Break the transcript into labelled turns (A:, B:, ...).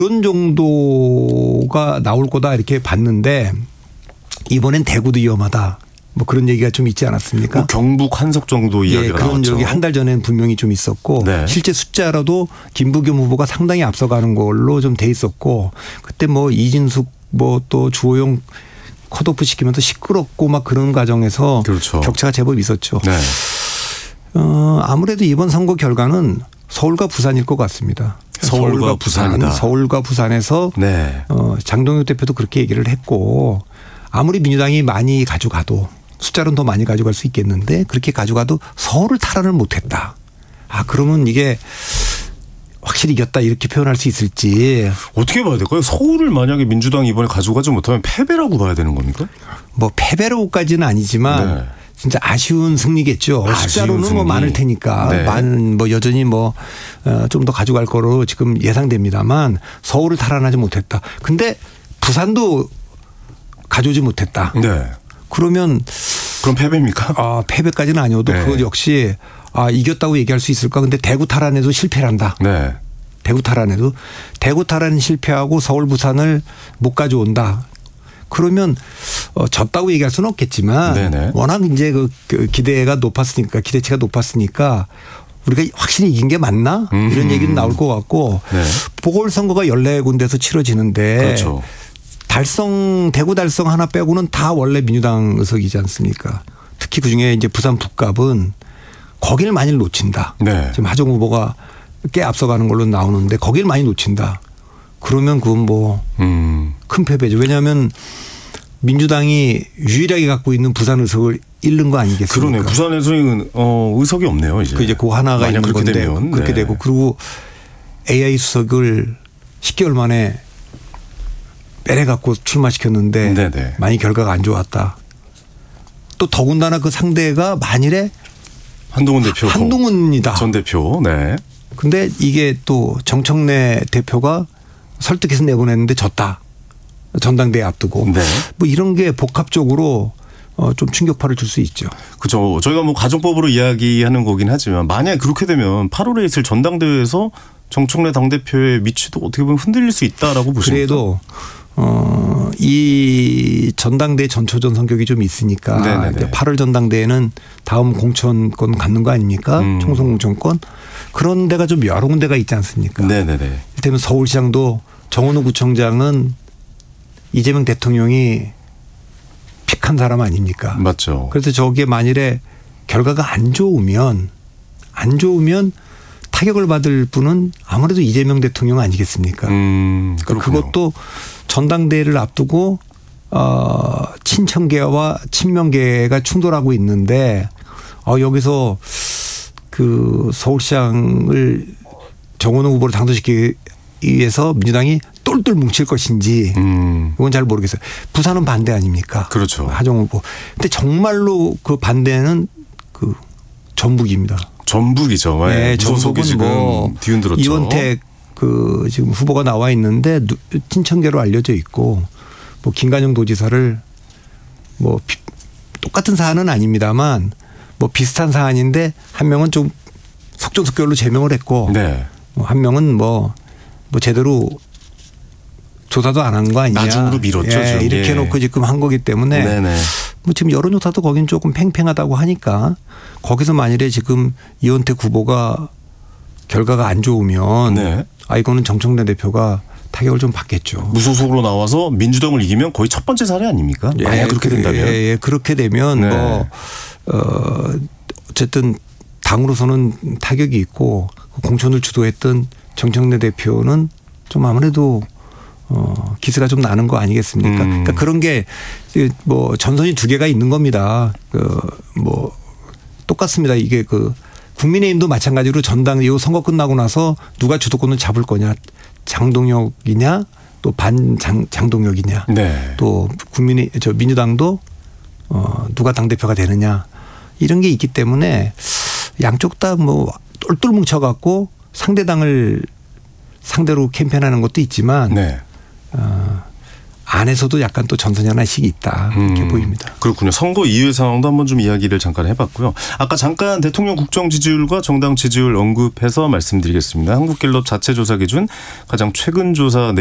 A: 그런 정도가 나올 거다 이렇게 봤는데 이번엔 대구도 위험하다. 뭐 그런 얘기가 좀 있지 않았습니까?
B: 뭐 경북 한석 정도 이야기가
A: 그런
B: 나왔죠.
A: 적이 한 달 전에는 분명히 좀 있었고
B: 네.
A: 실제 숫자로도 김부겸 후보가 상당히 앞서가는 걸로 좀 돼 있었고 그때 뭐 이진숙 뭐 또 주호영 컷오프 시키면서 시끄럽고 막 그런 과정에서
B: 그렇죠.
A: 격차가 제법 있었죠.
B: 네.
A: 아무래도 이번 선거 결과는 서울과 부산일 것 같습니다.
B: 서울과 부산이다.
A: 서울과 부산에서
B: 네.
A: 장동혁 대표도 그렇게 얘기를 했고 아무리 민주당이 많이 가져가도 숫자로는 더 많이 가져갈 수 있겠는데 그렇게 가져가도 서울을 탈환을 못했다. 그러면 이게 확실히 이겼다 이렇게 표현할 수 있을지.
B: 어떻게 봐야 될까요? 서울을 만약에 민주당이 이번에 가져가지 못하면 패배라고 봐야 되는 겁니까?
A: 뭐 패배로까지는 아니지만
B: 네.
A: 진짜 아쉬운 승리겠죠. 숫자로는
B: 승리.
A: 뭐 많을 테니까
B: 네.
A: 뭐 여전히 뭐 좀 더 가져갈 거로 지금 예상됩니다만 서울을 탈환하지 못했다. 근데 부산도 가져오지 못했다.
B: 네.
A: 그러면
B: 그럼 패배입니까?
A: 패배까지는 아니어도
B: 네.
A: 그것 역시 이겼다고 얘기할 수 있을까? 근데 대구 탈환에도 실패를 한다.
B: 네.
A: 대구 탈환에도 대구 탈환 실패하고 서울 부산을 못 가져온다. 그러면 졌다고 얘기할 수는 없겠지만
B: 네네.
A: 워낙 이제 그 기대가 높았으니까 기대치가 높았으니까 우리가 확실히 이긴 게 맞나? 이런 얘기는 나올 것 같고
B: 네.
A: 보궐선거가 14군데에서 치러지는데
B: 그렇죠.
A: 대구 달성 하나 빼고는 다 원래 민주당 의석이지 않습니까? 특히 그중에 이제 부산 북갑은 거기를 많이 놓친다.
B: 네.
A: 지금 하정 후보가 꽤 앞서가는 걸로 나오는데 거기를 많이 놓친다. 그러면 그건 뭐 큰 패배죠. 왜냐하면 민주당이 유일하게 갖고 있는 부산 의석을 잃는 거 아니겠습니까?
B: 그러네요. 부산에서는 의석이 없네요. 이제.
A: 이제 그 하나가 있는
B: 그렇게
A: 건데
B: 되면.
A: 그렇게
B: 네.
A: 되고 그리고 AI 수석을 10개월 만에 빼내갖고 출마시켰는데
B: 네네.
A: 많이 결과가 안 좋았다. 또 더군다나 그 상대가 만일에
B: 한동훈 대표.
A: 한동훈이다.
B: 전 대표. 네.
A: 근데 이게 또 정청래 대표가 설득해서 내보냈는데 졌다. 전당대회 앞두고.
B: 네.
A: 뭐 이런 게 복합적으로 좀 충격파를 줄 수 있죠.
B: 그렇죠. 저희가 뭐 가정법으로 이야기하는 거긴 하지만 만약에 그렇게 되면 8월에 있을 전당대회에서 정청래 당대표의 위치도 어떻게 보면 흔들릴 수 있다라고 보십니까?
A: 그래도 이 전당대회 전초전 성격이 좀 있으니까
B: 네네네.
A: 8월 전당대회는 다음 공천권 갖는 거 아닙니까? 총선 공천권. 그런 데가 좀 여러 군데가 있지 않습니까?
B: 네네네.
A: 이를테면 서울시장도 정원호 구청장은 이재명 대통령이 픽한 사람 아닙니까?
B: 맞죠.
A: 그래서 저게 만일에 결과가 안 좋으면 타격을 받을 분은 아무래도 이재명 대통령 아니겠습니까? 그러니까 그것도 전당대회를 앞두고 친청계와 친명계가 충돌하고 있는데 여기서 그 서울시장을 정원호 후보를 당선시키기 위해서 민주당이 똘똘 뭉칠 것인지 이건 잘 모르겠어요. 부산은 반대 아닙니까?
B: 그렇죠.
A: 하정 후보. 근데 정말로 그 반대는 그 전북입니다.
B: 전북이죠.
A: 네,
B: 전북이 지금
A: 뭐
B: 뒤흔들었죠.
A: 이원택 그 지금 후보가 나와 있는데 친청계로 알려져 있고 뭐 김관영 도지사를 뭐 똑같은 사안은 아닙니다만 뭐 비슷한 사안인데 한 명은 좀 속전속결로 제명을 했고
B: 네.
A: 한 명은 뭐 제대로 조사도 안 한 거 아니냐.
B: 나중으로 미뤘죠.
A: 이렇게 해놓고 지금 한 거기 때문에
B: 네네.
A: 뭐 지금 여론조사도 거긴 조금 팽팽하다고 하니까 거기서 만일에 지금 이원택 후보가 결과가 안 좋으면
B: 네.
A: 이거는 정청래 대표가 타격을 좀 받겠죠.
B: 무소속으로 나와서 민주당을 이기면 거의 첫 번째 사례 아닙니까? 만약 그렇게 된다면.
A: 그렇게 되면
B: 네.
A: 뭐 어쨌든 당으로서는 타격이 있고 공천을 주도했던 정청래 대표는 좀 아무래도 기세가 좀 나는 거 아니겠습니까? 그러니까 그런 게 뭐 전선이 두 개가 있는 겁니다. 뭐 똑같습니다. 이게 국민의힘도 마찬가지로 전당 이 선거 끝나고 나서 누가 주도권을 잡을 거냐, 장동혁이냐, 또 장동혁이냐,
B: 네.
A: 또 민주당도 누가 당 대표가 되느냐 이런 게 있기 때문에 양쪽 다 뭐 똘똘 뭉쳐갖고 상대당을 상대로 캠페인하는 것도 있지만.
B: 네.
A: 안에서도 약간 또 전선현안식이 있다 이렇게 보입니다.
B: 그렇군요. 선거 이후의 상황도 한번 좀 이야기를 잠깐 해봤고요. 아까 잠깐 대통령 국정 지지율과 정당 지지율 언급해서 말씀드리겠습니다. 한국갤럽 자체 조사 기준 가장 최근 조사